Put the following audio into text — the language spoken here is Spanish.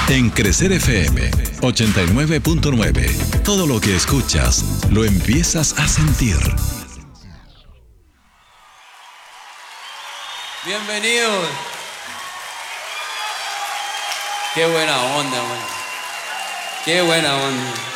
En Crecer FM 89.9, todo lo que escuchas lo empiezas a sentir. Bienvenidos. Qué buena onda, man. Qué buena onda.